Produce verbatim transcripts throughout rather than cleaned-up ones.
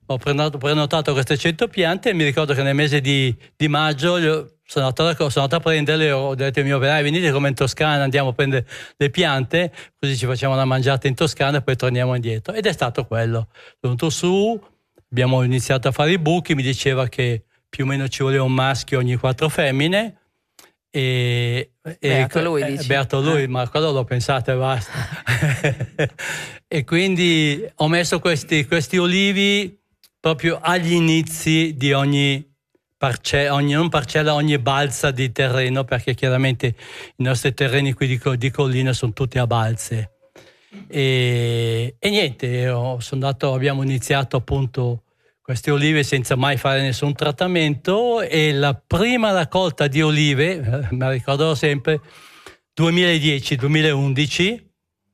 ho prenotato, prenotato queste cento piante e mi ricordo che nel mese di, di maggio sono andato, a, sono andato a prenderle, ho detto ai miei operai venite come in Toscana, andiamo a prendere le piante, così ci facciamo una mangiata in Toscana e poi torniamo indietro. Ed è stato quello. Sono venuto su, abbiamo iniziato a fare i buchi, mi diceva che più o meno ci voleva un maschio ogni quattro femmine. E, beato e, lui, eh, dici? beato lui, eh. ma quello l'ho pensato e basta. E quindi ho messo questi, questi olivi proprio agli inizi di ogni parcella, ogni, non parcella, ogni balza di terreno, perché chiaramente i nostri terreni qui di, di collina sono tutti a balze. E, e niente, io sono andato, abbiamo iniziato appunto queste olive senza mai fare nessun trattamento, e la prima raccolta di olive, eh, me la ricordo sempre, duemiladieci duemilaundici,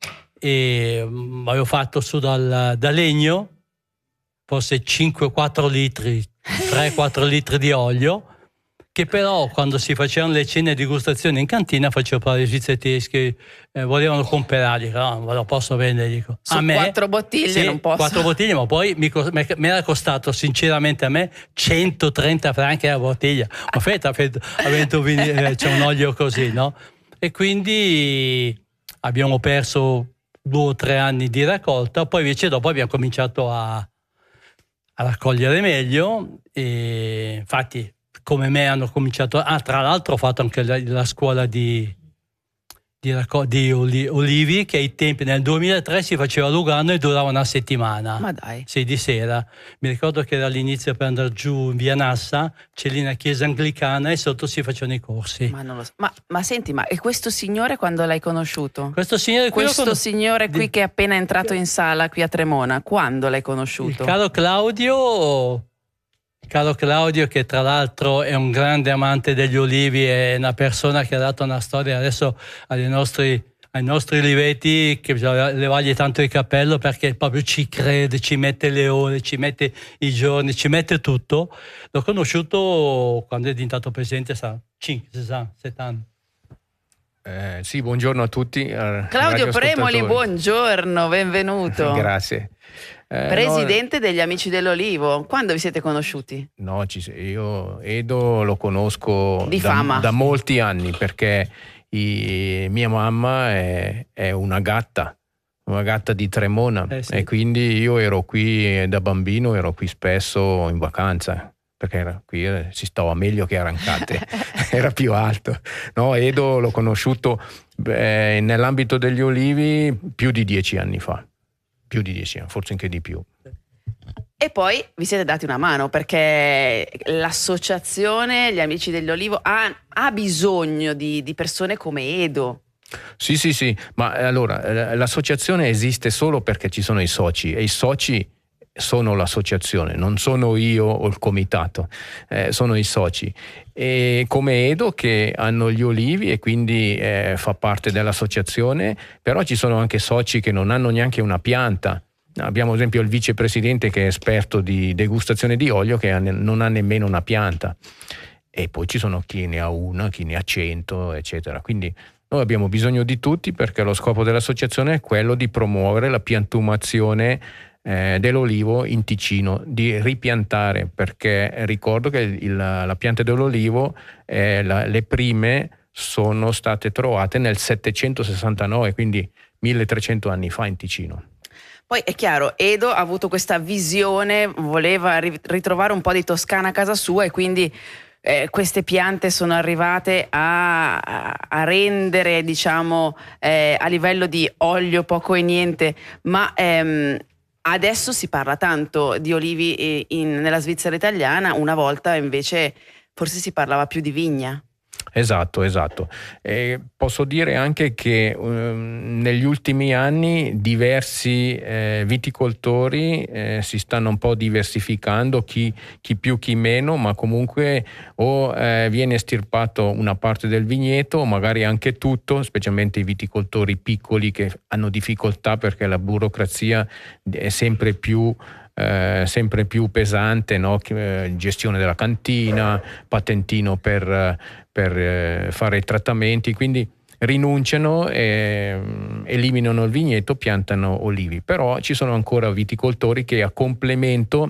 e um, avevo fatto su dal, da legno, forse cinque quattro litri, tre quattro litri di olio, che però quando si facevano le cene di gustazione in cantina facevo parlare i svizzeri tedeschi, eh, volevano comprare, dico, no, non lo posso vendere, dico. Su a me, quattro bottiglie sì, non posso. Quattro bottiglie, ma poi mi, mi era costato sinceramente a me centotrenta franchi la bottiglia. Ma fetta, avendo c'è un olio così, no? E quindi abbiamo perso due o tre anni di raccolta, poi invece dopo abbiamo cominciato a, a raccogliere meglio, e infatti come me hanno cominciato, ah, tra l'altro ho fatto anche la, la scuola di, di, di oli, olivi, che ai tempi nel duemilatré si faceva a Lugano e durava una settimana. Ma dai. Sì, di sera. Mi ricordo che era all'inizio per andare giù in via Nassa, c'è lì una chiesa anglicana e sotto si facevano i corsi. Ma, non lo so. ma, ma senti, ma e questo signore quando l'hai conosciuto? Questo signore qui, questo con... signore qui di... che è appena entrato in sala qui a Tremona, quando l'hai conosciuto? Il caro Claudio... Caro Claudio, che tra l'altro è un grande amante degli olivi, è una persona che ha dato una storia adesso ai nostri, ai nostri olivetti, che bisogna levargli tanto il cappello, perché proprio ci crede, ci mette le ore, ci mette i giorni, ci mette tutto. L'ho conosciuto quando è diventato presidente, sa, cinque, sei, sette anni. Eh, sì, buongiorno a tutti. Claudio Premoli, buongiorno, benvenuto. Grazie. Eh, Presidente no, degli Amici dell'Olivo, quando vi siete conosciuti? No, ci, io Edo lo conosco di da, fama. da molti anni, perché i, mia mamma è, è una gatta, una gatta di Tremona, eh sì. E quindi io ero qui da bambino, ero qui spesso in vacanza, perché era, qui si stava meglio che a Rancate, era più alto. No, Edo l'ho conosciuto eh, nell'ambito degli olivi più di dieci anni fa. Più di dieci anni, forse anche di più. E poi vi siete dati una mano, perché l'associazione Gli Amici dell'Olivo ha, ha bisogno di, di persone come Edo. Sì, sì, sì, ma allora l'associazione esiste solo perché ci sono i soci, e i soci sono l'associazione, non sono io o il comitato, eh, sono i soci. E come Edo, che hanno gli olivi e quindi eh, fa parte dell'associazione, però ci sono anche soci che non hanno neanche una pianta. Abbiamo ad esempio il vicepresidente che è esperto di degustazione di olio, che non ha nemmeno una pianta, e poi ci sono chi ne ha una, chi ne ha cento, eccetera. Quindi noi abbiamo bisogno di tutti, perché lo scopo dell'associazione è quello di promuovere la piantumazione Eh, dell'olivo in Ticino, di ripiantare, perché ricordo che il, la pianta dell'olivo, eh, la, le prime sono state trovate nel settecentosessantanove, quindi milletrecento anni fa in Ticino. Poi è chiaro, Edo ha avuto questa visione, voleva ritrovare un po' di Toscana a casa sua, e quindi eh, queste piante sono arrivate a, a, a rendere, diciamo, eh, a livello di olio poco e niente, ma ehm, adesso si parla tanto di olivi in, nella Svizzera italiana, una volta invece forse si parlava più di vigna. Esatto, esatto. Eh, posso dire anche che um, negli ultimi anni diversi eh, viticoltori eh, si stanno un po' diversificando, chi, chi più chi meno, ma comunque o eh, viene estirpato una parte del vigneto, o magari anche tutto, specialmente i viticoltori piccoli che hanno difficoltà perché la burocrazia è sempre più Eh, sempre più pesante, no? Eh, gestione della cantina, patentino per, per eh, fare i trattamenti, quindi rinunciano, eh, eliminano il vigneto, piantano olivi. Però ci sono ancora viticoltori che a complemento